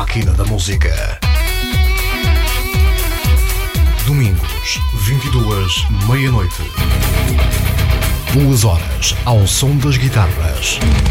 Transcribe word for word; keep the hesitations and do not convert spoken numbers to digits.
máquina da música. Domingos, vinte e duas, meia-noite. Duas horas ao som das guitarras.